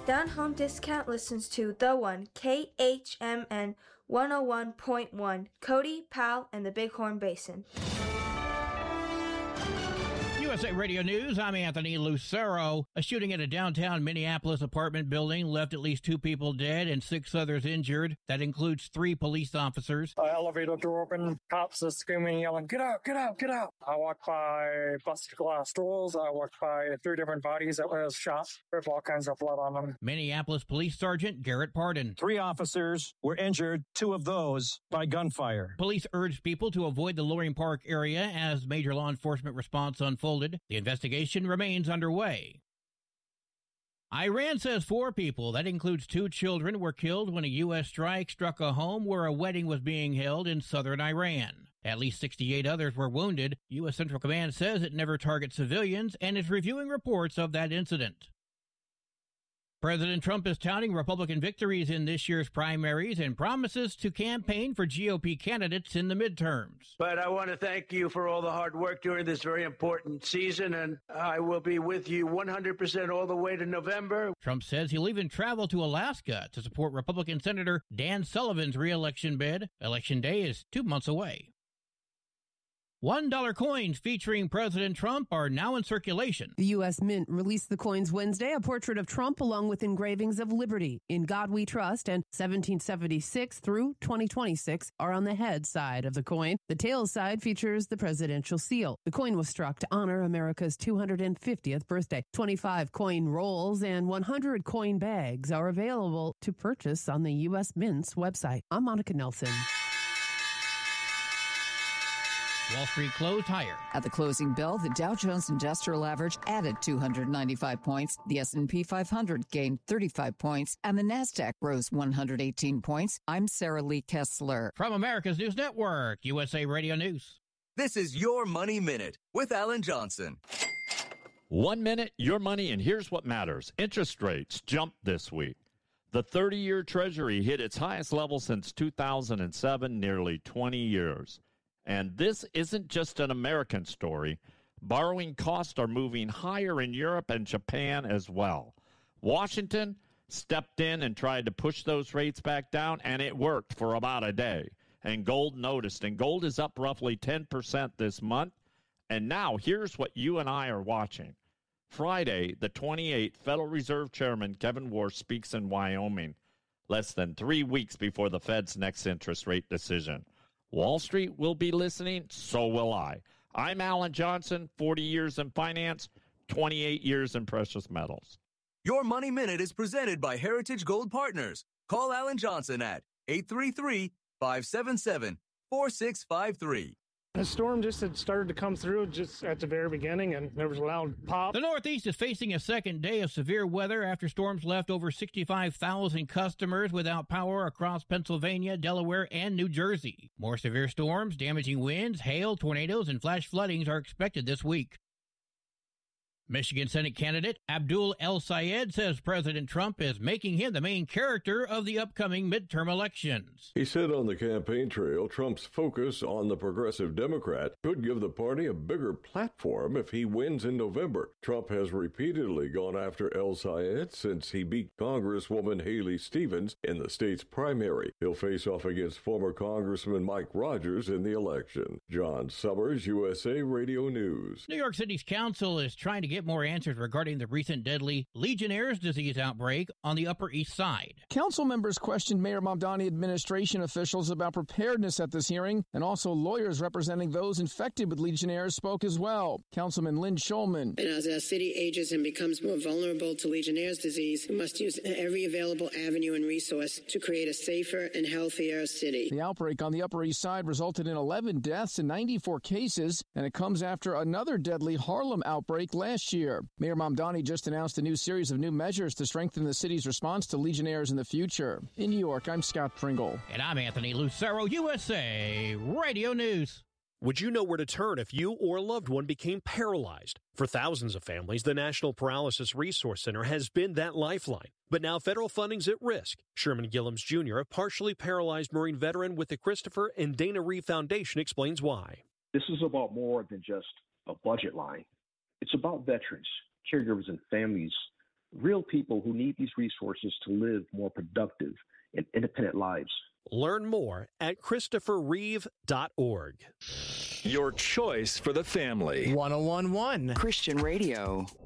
Down Home Discount listens to The One, KHMN 101.1, Cody, Powell, and the Bighorn Basin. USA Radio News, I'm Anthony Lucero. A shooting at a downtown Minneapolis apartment building left at least 2 people dead and 6 others injured. That includes 3 police officers. Elevator door open, cops are screaming, yelling, "Get out, get out, get out." I walked by busted glass doors. I walked by 3 different bodies that was shot with all kinds of blood on them. Minneapolis Police Sergeant Garrett Pardon. 3 officers were injured, 2 of those by gunfire. Police urged people to avoid the Loring Park area as major law enforcement response unfolded. The investigation remains underway. Iran says 4 people, that includes 2 children, were killed when a U.S. strike struck a home where a wedding was being held in southern Iran. At least 68 others were wounded. U.S. Central Command says it never targets civilians and is reviewing reports of that incident. President Trump is touting Republican victories in this year's primaries and promises to campaign for GOP candidates in the midterms. But I want to thank you for all the hard work during this very important season, and I will be with you 100% all the way to November. Trump says he'll even travel to Alaska to support Republican Senator Dan Sullivan's re-election bid. Election day is 2 months away. $1 coins featuring President Trump are now in circulation. The U.S. Mint released the coins Wednesday. A portrait of Trump along with engravings of liberty, In God We Trust, and 1776 through 2026 are on the head side of the coin. The tail side features the presidential seal. The coin was struck to honor America's 250th birthday. 25 coin rolls and 100 coin bags are available to purchase on the U.S. Mint's website. I'm Monica Nelson. Wall Street closed higher. At the closing bell, the Dow Jones Industrial Average added 295 points, the S&P 500 gained 35 points, and the Nasdaq rose 118 points. I'm Sarah Lee Kessler. From America's News Network, USA Radio News. This is Your Money Minute with Alan Johnson. 1 minute, your money, and here's what matters. Interest rates jumped this week. The 30-year Treasury hit its highest level since 2007, nearly 20 years. And this isn't just an American story. Borrowing costs are moving higher in Europe and Japan as well. Washington stepped in and tried to push those rates back down, and it worked for about a day. And gold noticed, and gold is up roughly 10% this month. And now here's what you and I are watching. Friday, the 28th, Federal Reserve Chairman Kevin Warsh speaks in Wyoming, less than 3 weeks before the Fed's next interest rate decision. Wall Street will be listening, so will I. I'm Alan Johnson, 40 years in finance, 28 years in precious metals. Your Money Minute is presented by Heritage Gold Partners. Call Alan Johnson at 833-577-4653. The storm just had started to come through just at the very beginning, and there was a loud pop. The Northeast is facing a second day of severe weather after storms left over 65,000 customers without power across Pennsylvania, Delaware, and New Jersey. More severe storms, damaging winds, hail, tornadoes, and flash floodings are expected this week. Michigan Senate candidate Abdul El-Sayed says President Trump is making him the main character of the upcoming midterm elections. He said on the campaign trail Trump's focus on the progressive Democrat could give the party a bigger platform if he wins in November. Trump has repeatedly gone after El-Sayed since he beat Congresswoman Haley Stevens in the state's primary. He'll face off against former Congressman Mike Rogers in the election. John Summers, USA Radio News. New York City's council is trying to get more answers regarding the recent deadly Legionnaire's disease outbreak on the Upper East Side. Council members questioned Mayor Mamdani administration officials about preparedness at this hearing, and also lawyers representing those infected with Legionnaires spoke as well. Councilman Lynn Schulman. And as our city ages and becomes more vulnerable to Legionnaire's disease, we must use every available avenue and resource to create a safer and healthier city. The outbreak on the Upper East Side resulted in 11 deaths and 94 cases, and it comes after another deadly Harlem outbreak last year. Mayor Mamdani just announced a new series of new measures to strengthen the city's response to Legionnaires in the future. In New York, I'm Scott Pringle. And I'm Anthony Lucero, USA Radio News. Would you know where to turn if you or a loved one became paralyzed? For thousands of families, the National Paralysis Resource Center has been that lifeline. But now federal funding's at risk. Sherman Gillums Jr., a partially paralyzed Marine veteran with the Christopher and Dana Reeve Foundation, explains why. This is about more than just a budget line. It's about veterans, caregivers, and families real people who need these resources to live more productive and independent lives. Learn more at ChristopherReeve.org. Your choice for the family. 101.1 Christian Radio.